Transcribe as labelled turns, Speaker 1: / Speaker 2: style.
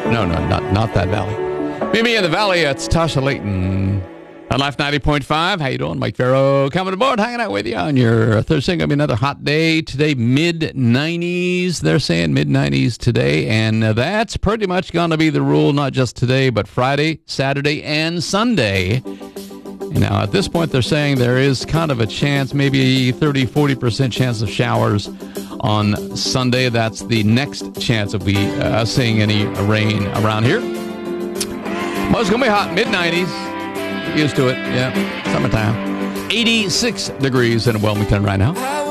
Speaker 1: No, not that valley. Meet me in the valley. It's Tasha Layton on Life 90.5. How you doing? Mike Farrow coming aboard, hanging out with you on your Thursday. Going to be another hot day today, mid-90s. They're saying mid-90s today, and that's pretty much going to be the rule, not just today, but Friday, Saturday, and Sunday. Now, at this point, they're saying there is kind of a chance, maybe 30-40% chance of showers on Sunday. That's the next chance of we seeing any rain around here. Well, it's going to be hot, mid-90s. Used to it, yeah. Summertime. 86 degrees in Wilmington right now.